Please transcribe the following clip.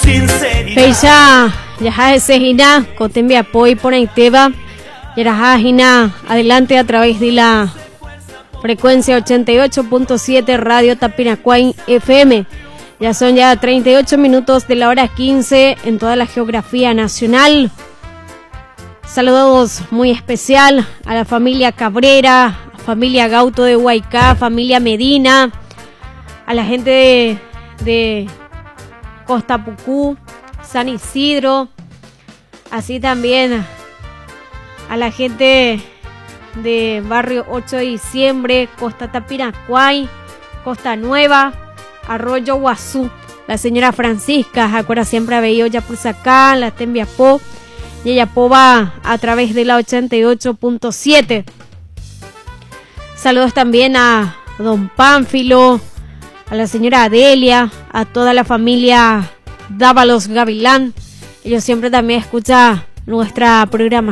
Fecha ya ese hina Cotembia Poi por Iteba ya hina adelante a través de la frecuencia 88.7 Radio Tapinacuay FM. Ya son 38 minutos de la hora 15 en toda la geografía nacional. Saludos muy especial a la familia Cabrera, a familia Gauto de Huaycá, familia Medina, a la gente de Costa Pucú, San Isidro, así también a la gente de barrio 8 de diciembre, Costa Tapinacuay, Costa Nueva, Arroyo Guazú, la señora Francisca, acuerda siempre ha venido ya por acá, la Tembiapó, y ella va a través de la 88.7. Saludos también a don Pánfilo, a la señora Adelia, a toda la familia Dávalos Gavilán. Ellos siempre también escuchan nuestra programación.